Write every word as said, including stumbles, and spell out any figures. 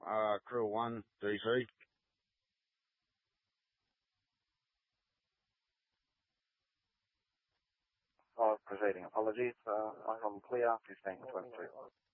uh, Crew one, D C. Oh, proceeding. Apologies. Uh, I'm clear. fifteen twenty-two.